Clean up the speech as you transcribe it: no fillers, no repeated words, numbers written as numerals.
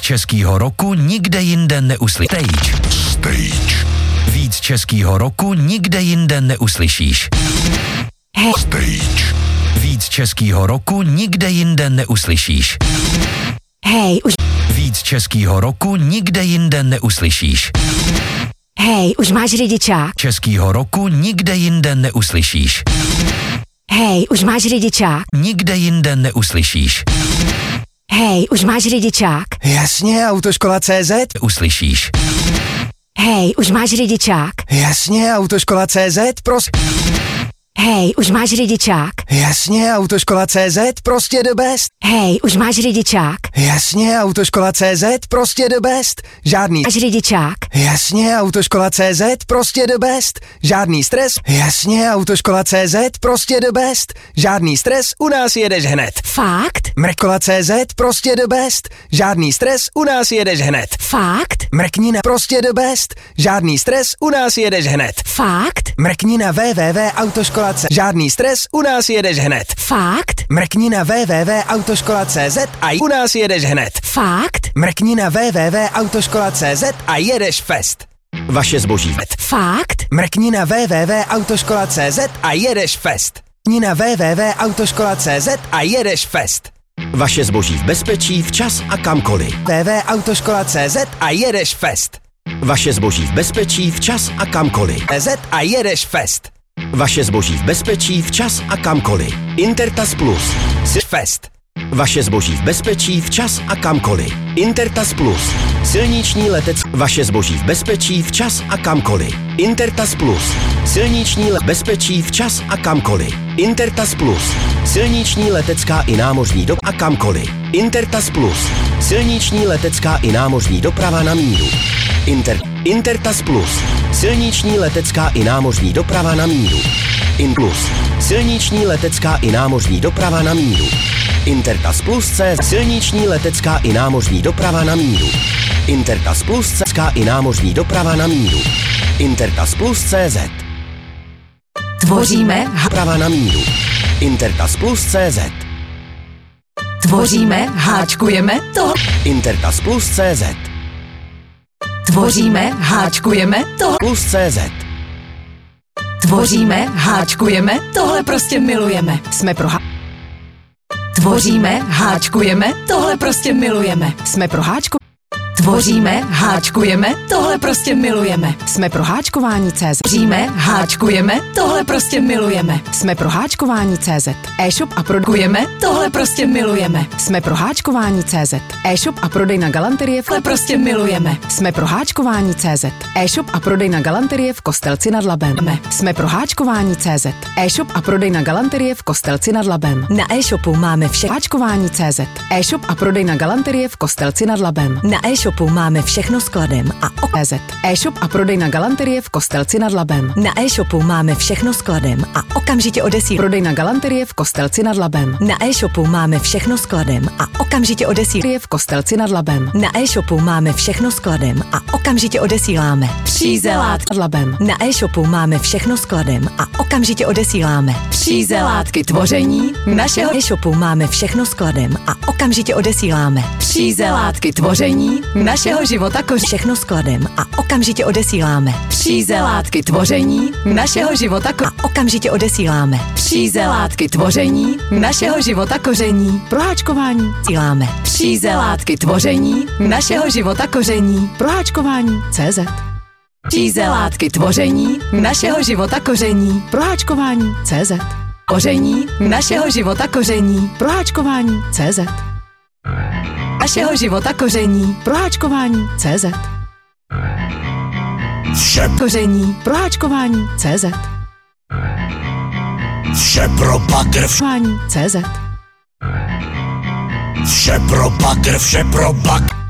českýho roku nikde jinde neuslyšíš. Stage. Víc českýho roku nikde jinde neuslyšíš. Stage. Víc českýho roku nikde jinde neuslyšíš. Hej, už... Víc českýho roku nikde jinde neuslyšíš. Hej, už máš řidičák. Českýho roku nikde jinde neuslyšíš. Hej, už máš řidičák. Nikde jinde neuslyšíš. Hej, už máš řidičák. Jasně, Autoškola.cz. Uslyšíš. Hej, už máš řidičák. Jasně, Autoškola.cz, Hej, už máš řidičák. Jasně, Autoškola.cz, prostě the best. Hej, už máš řidičák. Jasně, Autoškola.cz, prostě the best. Žádný Máš řidičák. Jasně, Autoškola.cz, prostě the best. Žádný stres. Jasně, Autoškola.cz, prostě the best. Žádný stres, u nás jedeš hned. Fakt? Mrkola.cz, prostě the best. Žádný stres, u nás jedeš hned. Fakt? Mrkni na prostě the best. Žádný stres, u nás jedeš hned. Fakt? Mrkni na www.autoškola.cz. Žádný stres, u nás jedeš hned. Fakt? Mrkni na www.autoškola.cz a u nás jedeš hned. Fakt? Mrkni na www.autoškola.cz a jedeš fest. Vaše zboží. Fakt? Mrkni na www.autoškola.cz a jedeš fest. Mrkni na www.autoškola.cz a jedeš fest. Vaše zboží v bezpečí, včas a kamkoliv. www.autoškola.cz a jedeš fest. Vaše zboží v bezpečí, včas a kamkoliv. CZ a jedeš fest. Vaše zboží v bezpečí, včas a kamkoliv. Intertas Plus. Fest. Vaše zboží v bezpečí, včas a kamkoliv. Intertas Plus. Silniční letec. Vaše zboží v bezpečí, včas a kamkoliv. Intertas Plus. Silniční bezpečí, včas a kamkoliv. Intertas Plus. Silniční letecká i námořní doprava a kamkoliv. Intertas Plus. Silniční letecká i námořní doprava na míru. Intertas Plus. Silniční letecká i námořní doprava na míru. Plus. Silniční letecká i námořní doprava na míru. Intertas Plus C. Silniční letecká i námořní doprava na míru. Intertas Plus C. I námořní doprava na míru. Intertas Plus CZ. Tvoříme doprava na míru. Intertas Plus CZ. Tvoříme, háčkujeme to. Intertas Plus CZ. Tvoříme, háčkujeme to. Plus CZ. Tvoříme, háčkujeme, tohle prostě milujeme. Jsme pro Tvoříme, háčkujeme, tohle prostě milujeme. Jsme pro háčku. Tvoříme, háčkujeme, tohle prostě milujeme. Jsme pro háčkování CZ. Tvoříme, háčkujeme, tohle prostě milujeme. Jsme pro háčkování CZ. E-shop a produkujeme, tohle prostě milujeme. Jsme pro háčkování CZ. E-shop a prodej na galanterie, tohle prostě milujeme. Jsme pro háčkování CZ. E-shop a prodej na galanterie v Kostelci nad Labem. Jsme pro háčkování CZ. E-shop a prodej na galanterie v Kostelci nad Labem. Na e-shopu máme vše háčkování CZ. E-shop a prodej na galanterie v Kostelci nad Labem. Na e-shopu máme všechno skladem a CZ. E-shop a prodej na galanterie v Kostelci nad Labem. Na e-shopu máme všechno skladem a okamžitě odesíláme. Prodej na galanterie v Kostelci nad Labem. Na e-shopu máme všechno skladem a okamžitě odesíláme. V Kostelci nad Labem. Na e-shopu máme všechno skladem a okamžitě odesíláme. Přízelátky nad Labem. Na e-shopu máme všechno skladem a okamžitě odesíláme. Přízelátky tvoření našeho e-shopu máme všechno skladem a okamžitě odesíláme. Přízelátky tvoření našeho života všechno skladem a okamžitě odesíláme. Přízelátky tvoření našeho života a okamžitě odesíláme. Přízelátky tvoření našeho života koření. Proháčkování síláme. Přízelátky tvoření našeho života koření. Proháčkování CZ. Přízelátky tvoření našeho života koření. Proháčkování CZ. Koření našeho života koření. Proháčkování CZ. Našeho života koření. Proháčkování CZ. Vše Koření. Proháčkování CZ. Vše pro bagr. CZ. Vše pro bagr. Vše pro bagr.